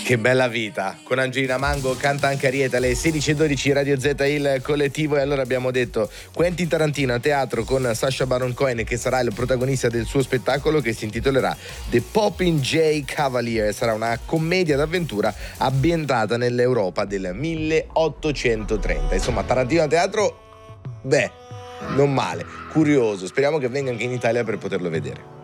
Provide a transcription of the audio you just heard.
Che bella vita, con Angelina Mango, canta anche Ariete alle 16:12, Radio Z il collettivo. E allora abbiamo detto Quentin Tarantino a teatro con Sacha Baron Cohen, che sarà il protagonista del suo spettacolo che si intitolerà The Poppin' J Cavalier. Sarà una commedia d'avventura ambientata nell'Europa del 1830. Insomma, Tarantino a teatro, beh, non male, curioso, speriamo che venga anche in Italia per poterlo vedere.